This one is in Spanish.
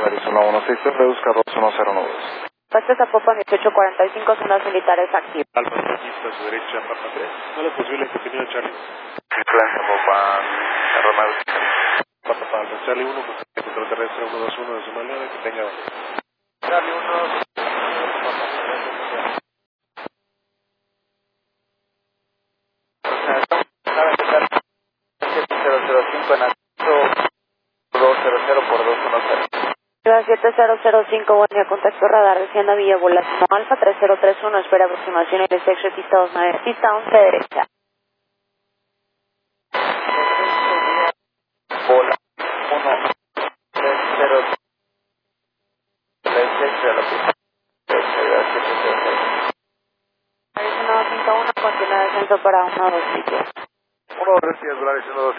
Arizona 160, reduzca 2109. Puestos a Popa 1845, zonas militares activas. Alfa Franquista a su derecha, Papa 3. No es posible que tenga Charlie. Plaza Popa, Romeo. Papa Alfa, Charlie 1, control terrestre 121 de Somalia, que tenga... Charlie 1, en acceso 200 por 210. 7005, buen día, contacto radar, descienda a Villa Volatino Alfa 3031, espera aproximación en el sexo pista 29, pista 11 derecha. Bola 1, 30, 36 de la pista. Arizona 251, continúa descenso para 1-2 sitios. 1, recibe Arizona